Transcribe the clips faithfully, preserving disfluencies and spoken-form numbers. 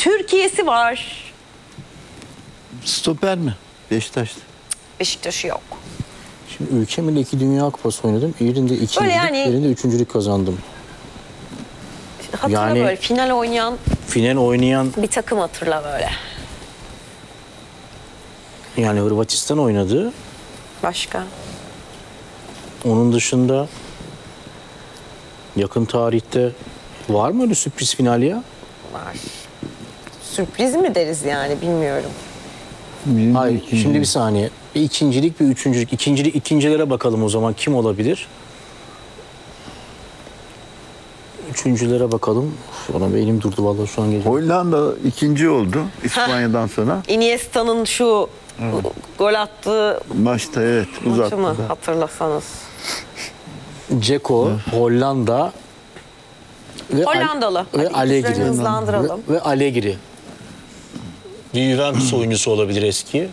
Türkiye'si var. Stoper mi? Beşiktaş'ta. Beşiktaş'ı yok. Şimdi ülkemle iki Dünya Kupası oynadım. Birinde ikincilik, yani- birinde üçüncülük kazandım. Hatırla Yani- böyle final oynayan Final oynayan bir takım hatırla böyle. yani Hırvatistan oynadı. Başka. Onun dışında yakın tarihte var mı öyle sürpriz final ya? Var. Sürpriz mi deriz yani bilmiyorum. Birinci, Hayır. ikinci. Şimdi bir saniye. Bir ikincilik, bir üçüncülük. İkincilik, ikincilere bakalım o zaman. Kim olabilir? Üçüncülere bakalım. Sonra beynim durdu vallahi şu an gece. Hollanda ikinci oldu İspanya'dan sonra. Iniesta'nın şu gol attığı Maçta evet maçı mı uzattı. hatırlasanız. Ceko, Hollanda ve Al- Hollandalı. ve Hadi Allegri. ikisini hızlandıralım. Ve, ve Allegri. Bir Juventus oyuncusu olabilir eski.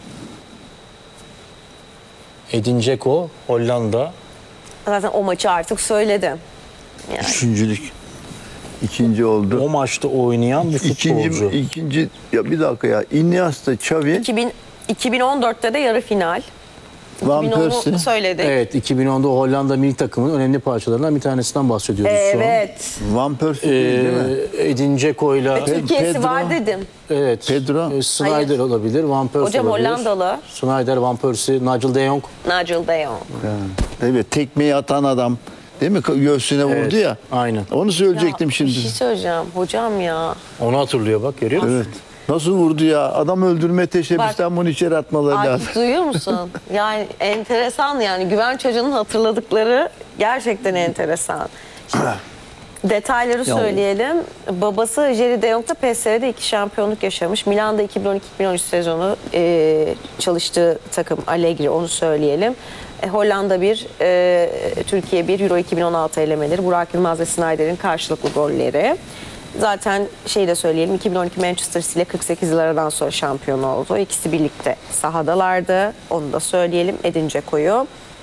Edin Dzeko, Hollanda. Zaten o maçı artık söyledim. Yani. Üçüncülük. İkinci oldu. O maçta oynayan bir futbolcu. İkinci, ikinci ya bir dakika ya. Iniesta, Xavi, iki bin, iki bin on dörtte de yarı final. Van iki bin onu Persie. söyledik. Evet, iki bin onda Hollanda milli takımının önemli parçalarından bir tanesinden bahsediyoruz şu an. Evet. Van Persie değil mi? Ee, Edin Dzeko'yla Türkiye'si Pedro. var dedim. evet. Pedro. e, Snyder Hayır. olabilir, Van Persie Hocam olabilir. Hollandalı. Snyder, Van Persie, Nigel de Jong. Nigel de Jong. Ha, evet tekmeyi atan adam değil mi? Göğsüne vurdu Evet, ya. aynen. Onu söyleyecektim Ya, şimdi. Bir şey söyleyeceğim hocam ya. Onu hatırlıyor bak, görüyor musun? Evet. Nasıl vurdu ya? Adam öldürme teşebbüsten bunu içeri atmaları lazım. Akif duyuyor musun? Yani enteresan yani Güvenç Hoca'nın hatırladıkları gerçekten enteresan. Şimdi detayları söyleyelim. Babası Jerry de Jong da P S V'de iki şampiyonluk yaşamış. Milan'da iki bin on iki iki bin on üç sezonu e, çalıştığı takım Allegri, onu söyleyelim. E, Hollanda bir, e, Türkiye bir, Euro iki bin on altı elemeleri. Burak Yılmaz ve Snyder'in karşılıklı golleri. Zaten şey de söyleyelim, iki bin on iki Manchester City ile kırk sekiz yıl aradan sonra şampiyon oldu. İkisi birlikte sahadalardı. Onu da söyleyelim. Edin Dzeko'yu.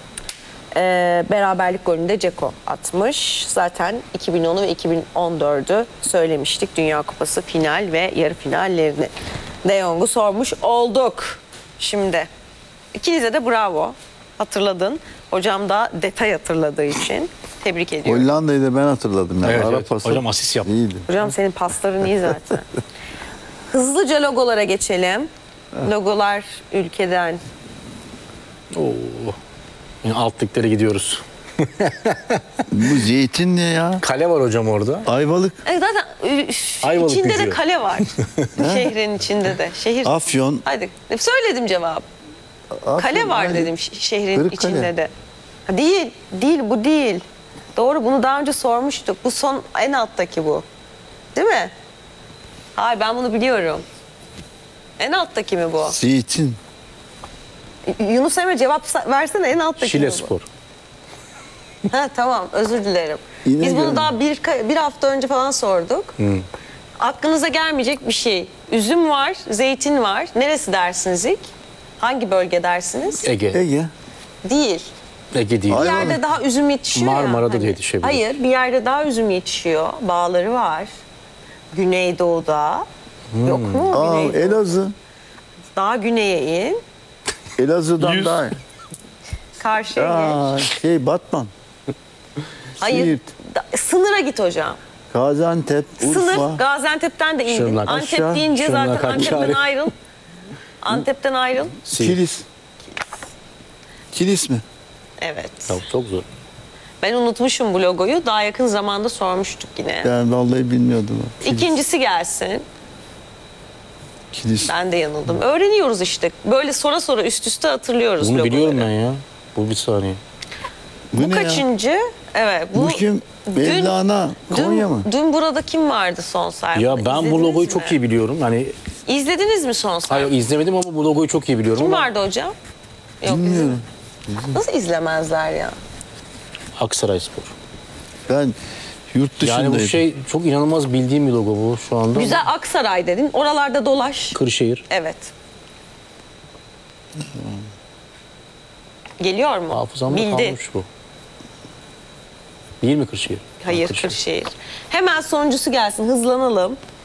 Ee, beraberlik golünü de Dzeko atmış. Zaten iki bin onu ve iki bin on dördü söylemiştik. Dünya Kupası final ve yarı finallerini. De Jong'u sormuş olduk. Şimdi ikinize de bravo. Hatırladın. Hocam da detay hatırladığı için tebrik ediyorum. Hollanda'yı da ben hatırladım. Yani. Evet, Ara evet. pası Hocam asist yaptı. iyiydi. Hocam senin pasların iyi zaten. Hızlıca logolara geçelim. Logolar ülkeden. Oo. Yine alt liglere gidiyoruz. Bu zeytin ne ya? Kale var hocam orada. Ayvalık, E zaten üf, Ayvalık içinde de gücü. kale var. Şehrin içinde de. Şehir. Afyon. Hadi söyledim cevap. Afyon, Kale var hadi. dedim ş- şehrin Kırıkkale. içinde de. Ha, değil, değil bu değil. Doğru, bunu daha önce sormuştuk. Bu son en alttaki bu. Değil mi? Hayır, ben bunu biliyorum. En alttaki mi bu? Zeytin. Y- Yunus Emre cevap sa- versene, en alttaki Şile mi bu? Spor. Ha, tamam, özür dilerim. Yine Biz bunu geldi. daha bir, bir hafta önce falan sorduk. Aklınıza gelmeyecek bir şey. Üzüm var, zeytin var. Neresi dersiniz ilk? Hangi bölge dersiniz? Ege. Ege. Değil. Ege değil. Bir Ay- yerde daha üzüm yetişiyor ya. Marmara'da da yetişebilir. Hayır, bir yerde daha üzüm yetişiyor. Bağları var. Güneydoğu'da. Yok mu Aa, Güneydoğu? Elazığ. Daha güneye in. Elazığ'dan Yüz. daha. Karşıya geç. Aa, şey Batman. Hayır, Siirt. da- sınıra git hocam. Gaziantep, Urfa. Sınır Gaziantep'ten de indin. Şırnak. Antep Aşağı. deyince Şırnak, zaten Antep'ten Hakkari. ayrıl. Antep'ten ayrıl. Siirt. Kilis. Kilis mi? Evet. Ya, çok zor. Ben unutmuşum bu logoyu. Daha yakın zamanda sormuştuk yine. Ben vallahi bilmiyordum. İkincisi gelsin. Kilis. Ben de yanıldım. Öğreniyoruz işte. Böyle sonra sonra üst üste hatırlıyoruz Bunu logoları. biliyorum ben ya. Bu bir saniye. Bu, Bu ne ya? kaçıncı? Evet. Bu, Bu kim? Mevlana. Konya dün, mı? Dün burada kim vardı son sayfada? Ya ben bu İzlediniz logoyu mi? çok iyi biliyorum. Hani İzlediniz mi son sayfada? hayır izlemedim ama bu logoyu çok iyi biliyorum. Kim ama vardı hocam? Yok, Bilmiyorum. izle- Nasıl izlemezler ya? Aksaray Spor. Ben yurt dışındayım. Yani bu şey çok inanılmaz bildiğim bir logo bu şu anda. Güzel, Aksaray dedin. Oralarda dolaş. Kırşehir. Evet. Geliyor mu? Hafızamda Bildi. kalmış bu. Değil mi Kırşehir? Hayır, Kırşehir. Kırşehir. Hemen sonuncusu gelsin. Hızlanalım.